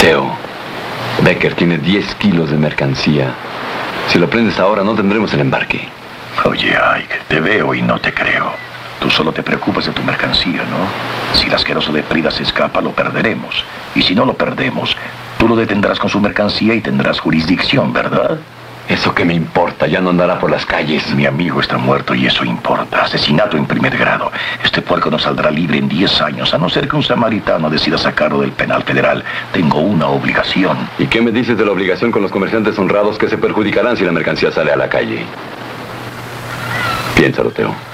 Teo, Becker tiene 10 kilos de mercancía. Si lo prendes ahora, no tendremos el embarque. Oye, Ike, te veo y no te creo. Tú solo te preocupas de tu mercancía, ¿no? Si el asqueroso de Prida se escapa, lo perderemos. Y si no lo perdemos, tú lo detendrás con su mercancía y tendrás jurisdicción, ¿verdad? ¿Eso qué me importa? Ya no andará por las calles. Mi amigo está muerto y eso importa. Asesinato en primer grado. Este puerco no saldrá libre en 10 años, a no ser que un samaritano decida sacarlo del penal federal. Tengo una obligación. ¿Y qué me dices de la obligación con los comerciantes honrados que se perjudicarán si la mercancía sale a la calle? Piénsalo, Teo.